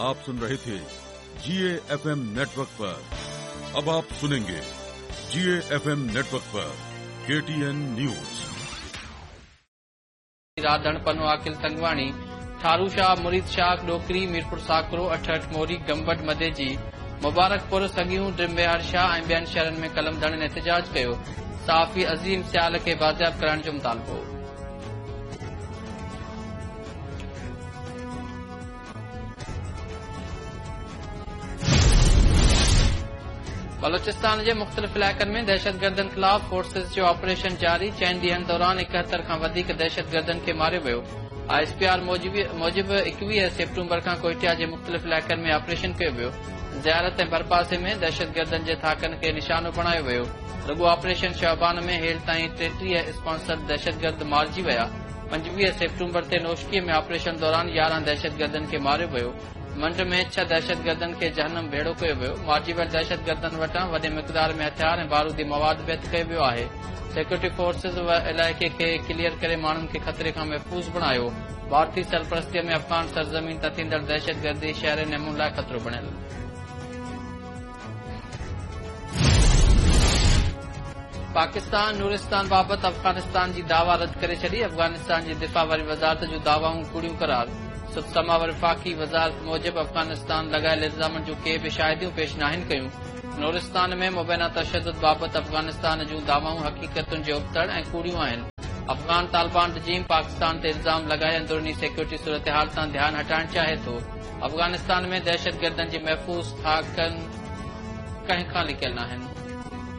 आप सुन रहे थे GAFM network पर। अब आप सुनेंगे GAFM नेटवर्क पर KTN न्यूज। राधण पनो आकिल तंगवाणी, थारू शाह, मुरीद शाह, डोकरी, मीरपुर साकरो, अठहठ मोरी, गंबट मदेजी, मुबारकपुर, सगियूं, डिम्बेहार शाह ऐं ॿियनि शहरनि में कलमधड़नि एहतिजाज कयो। सहाफ़ी अज़ीम सियाल खे बाज़ियाब करण जो मुतालबो। बलोचिस्तान जे मुख़्तलिफ़ इलाइक़नि में दहशतगर्दनि ख़िलाफ़ फोर्सेस जो ऑपरेशन जारी। 4 ॾींहनि दौरान 71 खां वधीक दहशतगर्दनि खे मारियो वियो। ISPR मूजिबि 21 सेप्टेम्बर खां कोयटिया जे मुख़्तलिफ़ इलाइक़नि में ऑपरेशन कयो वियो। ज़ियारत ऐं बरपासे में दहशतगर्दनि जे थाकनि खे निशानो बणायो वियो। रुॻो ऑपरेशन शहबान में हेठि ताईं 33 स्पॉन्सर्ड दहशतगर्द मारिजी विया। 25 सेप्टेम्बर ते नोशकीअ में ऑपरेशन दौरान 11 दहशतगर्दनि खे मारियो वियो। मंड में 6 दहशतगर्दनि खे जहन्नम भेड़ो कयो वियो। मारिजी वियल दहशतगर्दनि वटां वॾे मिक़दार में हथियार ऐं बारूदी मवाद बि हथ कयो वियो आहे। सिक्योरिटी फोर्सेस इलाइक़े खे क्लियर करे माण्हुनि खे ख़तरे खां महफ़ूज़ बणायो। भारतीय सरपरस्तीअ में अफ़गान सरज़मीन ते थींदड़ दहशतगर्दी शहर नेमून लाइ ख़तरो बणियल। पाकिस्तान नूरिस्तान बाबति अफ़गानिस्तान जी दावा रद्द करे छॾी। अफ़गानिस्तान जी दिफ़ा वारी वज़ारत जूं दावाऊं कूड़ियूं करार। सुबसमा वफ़ाक़ी वज़ारत मूजिबि अफ़गानिस्तान लॻायल इल्ज़ामनि जूं के बि शाहिदियूं पेश नाहिनि कयूं। नूरिस्तान में मुबैना तशद्दुद बाबति अफ़गानिस्तान जूं दावाऊं हक़ीक़तुनि जे उबतड़ ऐं कूड़ियूं आहिनि। अफ़गान तालिबान रजीम पाकिस्तान ते इल्ज़ाम लॻाए अंदरूनी सिक्योरिटी सूरतहाल तां ध्यानु हटाइणु चाहे थो। अफ़गानिस्तान में दहशतगर्दनि जी महफ़ूज़ थाकनि कंहिं खां लिकियल नाहिनि।